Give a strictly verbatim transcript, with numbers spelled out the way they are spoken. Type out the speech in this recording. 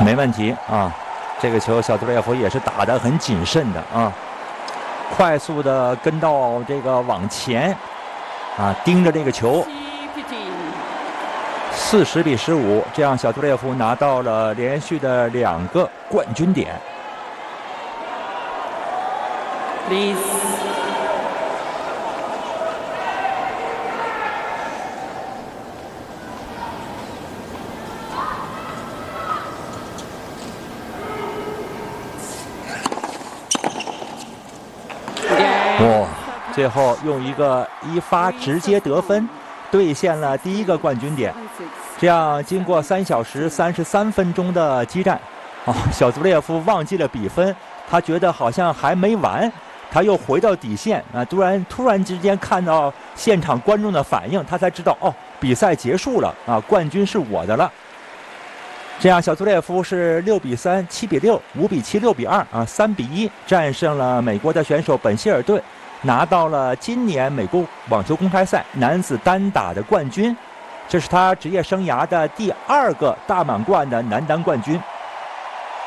没问题啊。这个球小杜列夫也是打得很谨慎的啊，快速的跟到这个网前啊，盯着这个球。四十比十五，这样小杜列夫拿到了连续的两个冠军点。 Please. 哇！最后用一个一发直接得分，兑现了第一个冠军点。这样，经过三小时三十三分钟的激战，哦，小杜列夫忘记了比分，他觉得好像还没完，他又回到底线啊！突然突然之间看到现场观众的反应，他才知道哦，比赛结束了啊，冠军是我的了。这样，小杜列夫是六比三、七比六、五比七、六比二啊，三比一战胜了美国的选手本希尔顿，拿到了今年美国网球公开赛男子单打的冠军。这是他职业生涯的第二个大满贯的男单冠军。